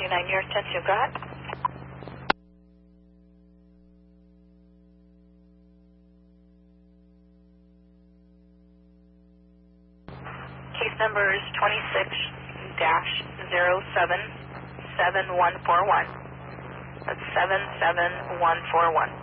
49 years, 10 2, go ahead. Case number is 26-077141. That's 77141.